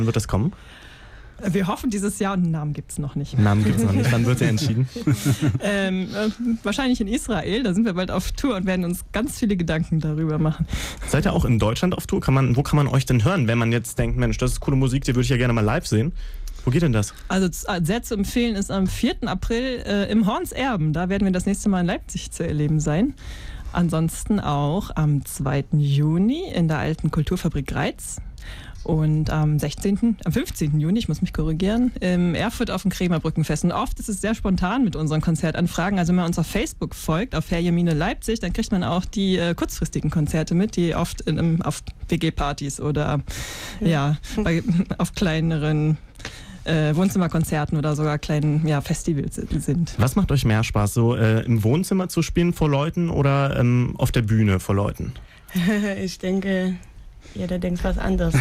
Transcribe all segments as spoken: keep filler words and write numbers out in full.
Wird das kommen? Wir hoffen dieses Jahr und einen Namen gibt es noch nicht. Namen gibt es noch nicht. Wann wird der entschieden? ähm, äh, wahrscheinlich in Israel. Da sind wir bald auf Tour und werden uns ganz viele Gedanken darüber machen. Seid ihr auch in Deutschland auf Tour? Kann man, wo kann man euch denn hören, wenn man jetzt denkt, Mensch, das ist coole Musik, die würde ich ja gerne mal live sehen? Wo geht denn das? Also sehr zu empfehlen ist am vierten April äh, im Horns Erben. Da werden wir das nächste Mal in Leipzig zu erleben sein. Ansonsten auch am zweiten Juni in der alten Kulturfabrik Greiz. Und am sechzehnten, am fünfzehnten Juni, ich muss mich korrigieren, in Erfurt auf dem Krämerbrückenfest. Und oft ist es sehr spontan mit unseren Konzertanfragen. Also wenn man uns auf Facebook folgt, auf Herjemine Leipzig, dann kriegt man auch die äh, kurzfristigen Konzerte mit, die oft in, in, auf W G-Partys oder ja. ja bei, auf kleineren äh, Wohnzimmerkonzerten oder sogar kleinen ja, Festivals sind. Was macht euch mehr Spaß, so äh, im Wohnzimmer zu spielen vor Leuten oder ähm, auf der Bühne vor Leuten? Ich denke... Jeder denkt was anderes.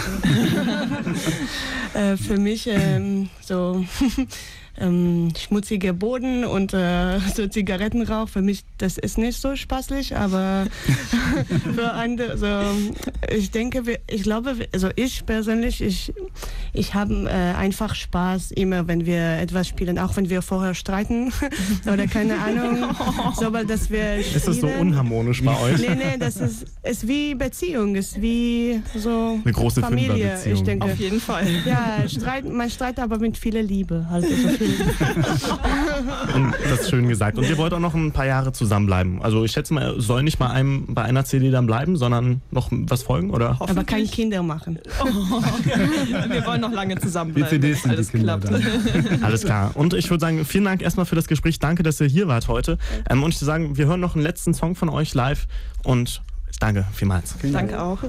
äh, für mich ähm, so ähm, schmutziger Boden und äh, so Zigarettenrauch, für mich das ist nicht so spaßig, aber für andere, so, ich denke, ich glaube, also ich persönlich, ich, ich habe äh, einfach Spaß immer, wenn wir etwas spielen, auch wenn wir vorher streiten oder keine Ahnung, sobald dass wir spielen. Ist das so unharmonisch bei euch? Nee, nee, das ist, ist wie Beziehung, ist wie so eine große Familie, ich denke. Auf jeden Fall. Ja, streit, man streitet aber mit vieler Liebe. Also so viel. Und das ist schön gesagt. Und ihr wollt auch noch ein paar Jahre zusammenbleiben. Also ich schätze mal, soll nicht bei einem bei einer C D dann bleiben, sondern noch was folgen, oder? Aber keine Kinder machen. Oh. Wir wollen noch lange zusammenbleiben. Die C Ds sind alles die Kinder klappt. dann. Alles klar. Und ich würde sagen, vielen Dank erstmal für das Gespräch. Danke, dass ihr hier wart heute. Ähm, und ich würde sagen, wir hören noch einen letzten Song von euch live. Und danke vielmals. Danke auch.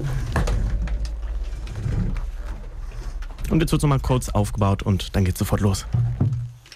Und jetzt wird nochmal kurz aufgebaut und dann geht's sofort los.